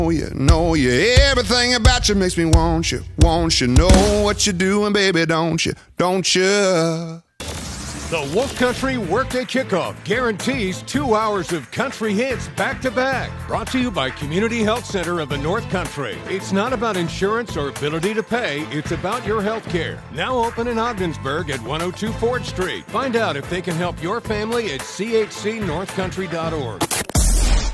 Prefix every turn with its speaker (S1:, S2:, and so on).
S1: know you. Everything about you makes me want you. Know what you're doing, baby, don't you? Don't you?
S2: The Wolf Country Workday Kickoff guarantees 2 hours of country hits back-to-back. Brought to you by Community Health Center of the North Country. It's not about insurance or ability to pay. It's about your health care. Now open in Ogdensburg at 102 Ford Street. Find out if they can help your family at chcnorthcountry.org.